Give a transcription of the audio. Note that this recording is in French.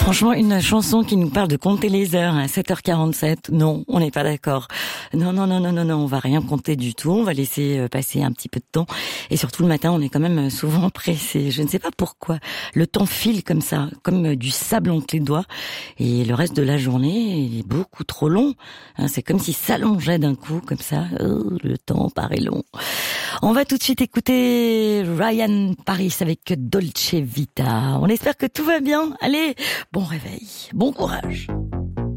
Franchement, une chanson qui nous parle de compter les heures à 7h47, non, on n'est pas d'accord. Non, on va rien compter du tout, on va laisser passer un petit peu de temps. Et surtout le matin, on est quand même souvent pressé. Je ne sais pas pourquoi. Le temps file comme ça, comme du sable entre les doigts. Et le reste de la journée il est beaucoup trop long. C'est comme si ça s'allongeait d'un coup, comme ça. Oh, le temps paraît long. On va tout de suite écouter Ryan Paris avec Dolce Vita. On espère que tout va bien. Allez, bon réveil, bon courage.